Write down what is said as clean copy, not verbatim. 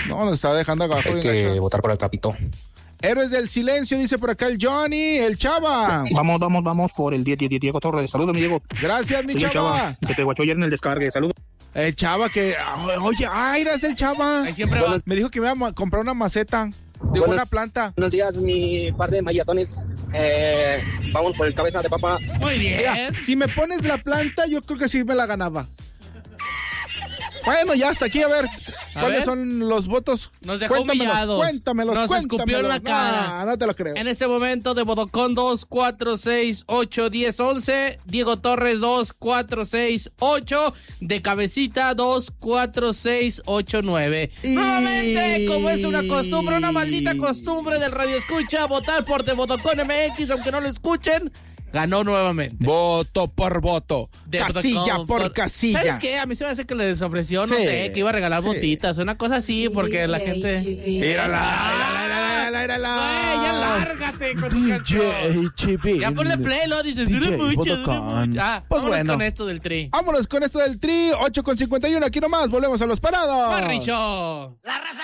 No, nos está dejando abajo. Hay que votar por el Trapito. Héroes del silencio, dice por acá el Johnny, el Chava. Vamos por el Diego Torres. Saludos, mi Diego. Gracias, mi Soy el Chava. Que te guachó ayer en el descargue. Saludos. El Chava que, oye, eres el Chava. Ahí siempre va. Me dijo que me iba a comprar una maceta de una planta. Buenos días, mi par de mayatones. Vamos por el cabeza de papa. Muy bien. Mira, si me pones la planta, yo creo que sí me la ganaba. Bueno, ya hasta aquí, a ver. ¿Cuáles son los votos? Nos dejó humillados. Cuéntamelos. Nos escupió en la cara. No te lo creo. En ese momento de Vodocón 2, 4, 6, 8, 10, 11. Diego Torres 2, 4, 6, 8. De Cabecita 2, 4, 6, 8, 9. Nuevamente, como es una costumbre, una maldita costumbre del Radio Escucha, votar por de Vodocón MX, aunque no lo escuchen. Ganó nuevamente. Voto por voto. De Casilla Vodocón por casilla. ¿Sabes qué? A mí se me hace que les ofreció, no Sí, sé, que iba a regalar sí. botitas, una cosa así, porque la gente... Mírala. Güey, ya lárgate con tu canción. Chibi. Ya ponle play, lo dices. DJ Dure mucho. Vodocón. Ah, Pues vámonos bueno. con esto del tri. Vámonos con esto del tri. 8:51. Aquí nomás. Volvemos a los parados. Barry Show.